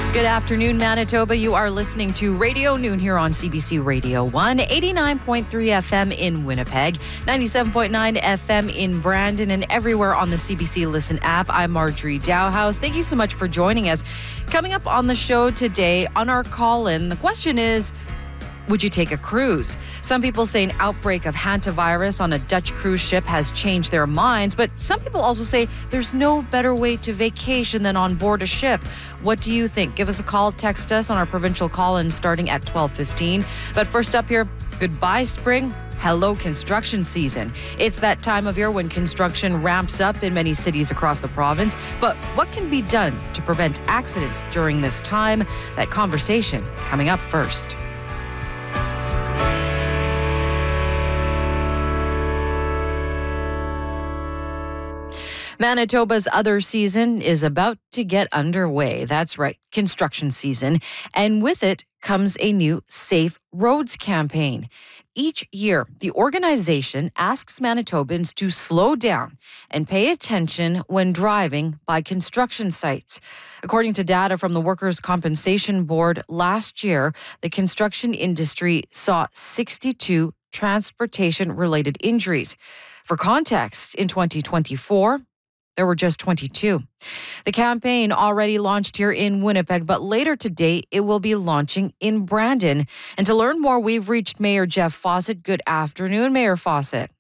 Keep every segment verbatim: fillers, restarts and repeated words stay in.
Good afternoon, Manitoba. You are listening to Radio Noon here on C B C Radio one, eighty-nine point three F M in Winnipeg, ninety-seven point nine F M in Brandon, and everywhere on the C B C Listen app. I'm Marjorie Dowhouse. Thank you so much for joining us. Coming up on the show today, on our call-in, the question is, would you take a cruise? Some people say an outbreak of hantavirus on a Dutch cruise ship has changed their minds, but some people also say there's no better way to vacation than on board a ship. What do you think? Give us a call, text us on our provincial call-in starting at twelve fifteen. But first up here, goodbye spring. Hello, construction season. It's that time of year when construction ramps up in many cities across the province. But what can be done to prevent accidents during this time? That conversation coming up first. Manitoba's other season is about to get underway. That's right, construction season. And with it comes a new Safe Roads campaign. Each year, the organization asks Manitobans to slow down and pay attention when driving by construction sites. According to data from the Workers' Compensation Board, last year, the construction industry saw sixty-two transportation-related injuries. For context, in twenty twenty-four, there were just twenty-two. The campaign already launched here in Winnipeg, but later today it will be launching in Brandon. And to learn more, we've reached Mayor Jeff Fawcett. Good afternoon, Mayor Fawcett.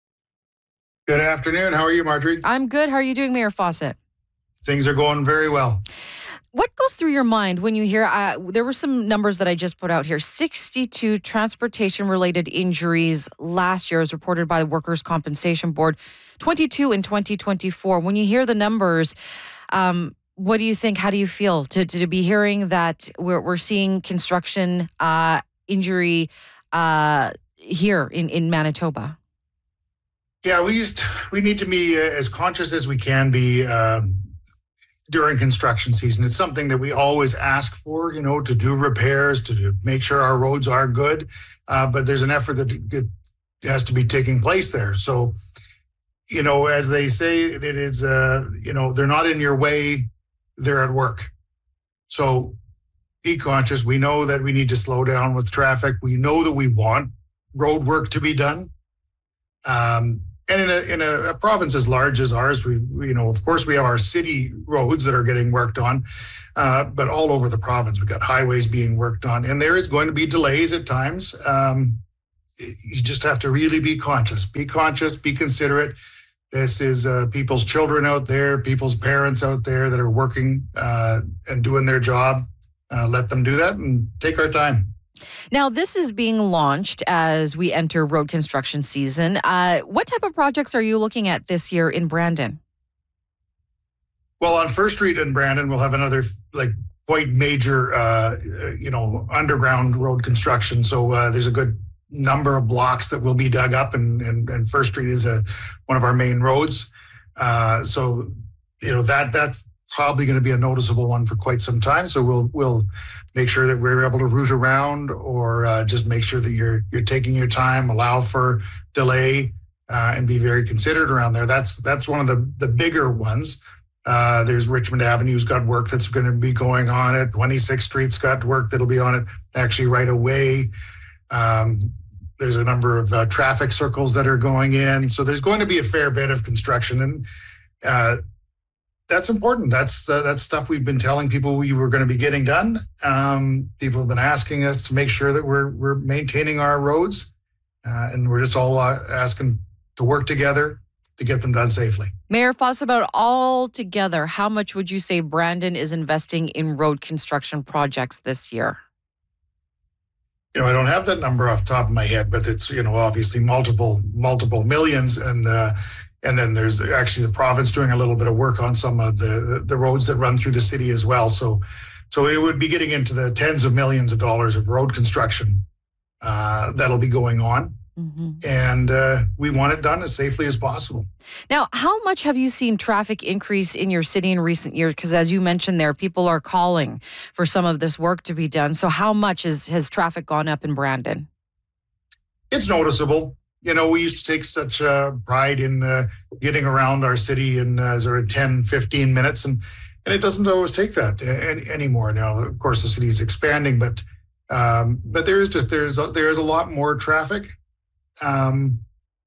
Good afternoon. How are you, Marjorie? I'm good. How are you doing, Mayor Fawcett? Things are going very well. What goes through your mind when you hear, uh, there were some numbers that I just put out here, sixty-two transportation-related injuries last year as reported by the Workers' Compensation Board, twenty-two in twenty twenty-four. When you hear the numbers, um, what do you think? How do you feel to, to be hearing that we're, we're seeing construction uh, injury uh, here in, in Manitoba? Yeah, we just, we need to be as conscious as we can be um, during construction season. It's something that we always ask for, you know, to do repairs, to do, make sure our roads are good. Uh, but there's an effort that has to be taking place there. So, you know, as they say, it is, uh, you know, they're not in your way, they're at work. So be conscious. We know that we need to slow down with traffic. We know that we want road work to be done. Um, and in a in a, a province as large as ours, we, we, you know, of course, we have our city roads that are getting worked on, uh, but all over the province, we've got highways being worked on, and there is going to be delays at times. Um, you just have to really be conscious. Be conscious, be considerate. This is uh, people's children out there, people's parents out there that are working uh, and doing their job. Uh, let them do that and take our time. Now, this is being launched as we enter road construction season. Uh, what type of projects are you looking at this year in Brandon? Well, on First Street in Brandon, we'll have another like quite major, uh, you know, underground road construction. So uh, there's a good number of blocks that will be dug up, and, and, and First Street is a, one of our main roads. Uh, so, you know, that that's probably going to be a noticeable one for quite some time. So we'll we'll make sure that we're able to route around, or uh, just make sure that you're you're taking your time, allow for delay, uh, and be very considerate around there. That's that's one of the the bigger ones. Uh, there's Richmond Avenue's got work that's going to be going on it. twenty-sixth Street's got work that'll be on it actually right away. Um, there's a number of uh, traffic circles that are going in. So there's going to be a fair bit of construction, and uh, that's important. That's uh, that's stuff we've been telling people we were going to be getting done. Um, people have been asking us to make sure that we're we're maintaining our roads, uh, and we're just all uh, asking to work together to get them done safely. Mayor Foss, about all together, how much would you say Brandon is investing in road construction projects this year? You know, I don't have that number off the top of my head, but it's, you know, obviously multiple, multiple millions. And uh, and then there's actually the province doing a little bit of work on some of the, the roads that run through the city as well. So so it would be getting into the tens of millions of dollars of road construction uh, that'll be going on. Mm-hmm. And uh, we want it done as safely as possible. Now, how much have you seen traffic increase in your city in recent years? Because as you mentioned there, people are calling for some of this work to be done. So how much is, has traffic gone up in Brandon? It's noticeable. You know, we used to take such uh, pride in uh, getting around our city in uh, sort of ten, fifteen minutes. And And it doesn't always take that any, anymore. Now, of course, the city is expanding, but um, but there is just there's a, there is a lot more traffic. Um,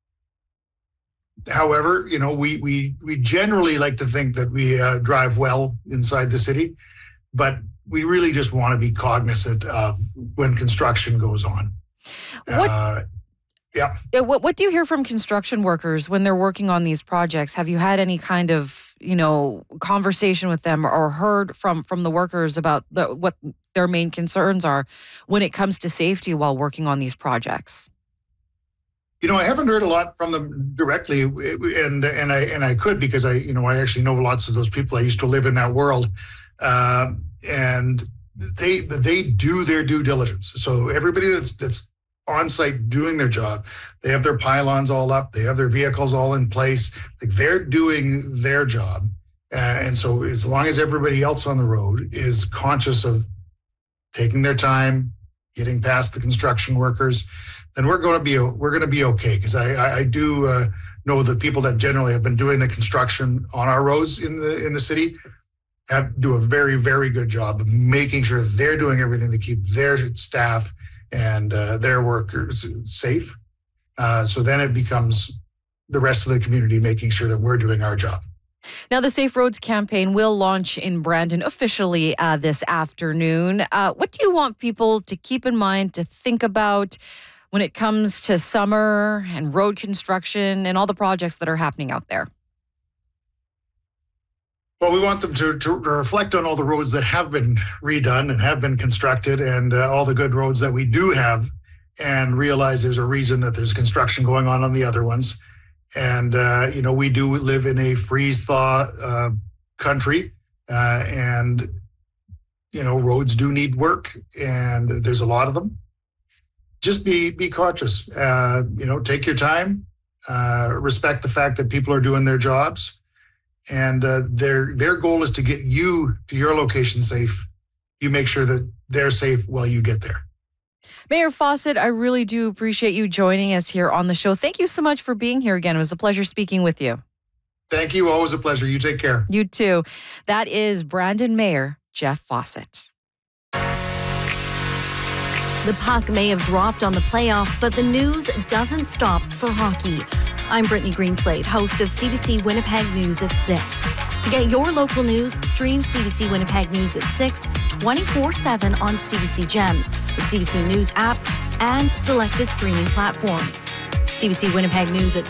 however, you know, we we we generally like to think that we uh, drive well inside the city, but we really just want to be cognizant of when construction goes on. What? Uh, yeah. What What do you hear from construction workers when they're working on these projects? Have you had any kind of, you know, conversation with them or heard from from the workers about the, what their main concerns are when it comes to safety while working on these projects? You know, I haven't heard a lot from them directly, and and I and I could because I, you know, I actually know lots of those people. I used to live in that world, uh, and they they do their due diligence. So everybody that's that's on site doing their job, they have their pylons all up, they have their vehicles all in place. Like, they're doing their job, uh, and so as long as everybody else on the road is conscious of taking their time, getting past the construction workers, then we're going to be we're going to be okay. Because I, I I do uh, know the people that generally have been doing the construction on our roads in the in the city have do a very very good job of making sure they're doing everything to keep their staff and uh, their workers safe. Uh, so then it becomes the rest of the community making sure that we're doing our job. Now, the Safe Roads campaign will launch in Brandon officially uh, this afternoon. Uh, what do you want people to keep in mind, to think about when it comes to summer and road construction and all the projects that are happening out there? Well, we want them to, to reflect on all the roads that have been redone and have been constructed, and uh, all the good roads that we do have, and realize there's a reason that there's construction going on on the other ones. And, uh, you know, we do live in a freeze-thaw uh, country, uh, and, you know, roads do need work, and there's a lot of them. Just be be cautious. Uh, you know, take your time, uh, respect the fact that people are doing their jobs. And uh, their their goal is to get you to your location safe. You make sure that they're safe while you get there. Mayor Fawcett, I really do appreciate you joining us here on the show. Thank you so much for being here again. It was a pleasure speaking with you. Thank you. Always a pleasure. You take care. You too. That is Brandon Mayor Jeff Fawcett. The puck may have dropped on the playoffs, but the news doesn't stop for hockey. I'm Brittany Greenslade, host of C B C Winnipeg News at six. To get your local news, stream C B C Winnipeg News at six, twenty-four seven on C B C Gem, the C B C News app, and selected streaming platforms. C B C Winnipeg News at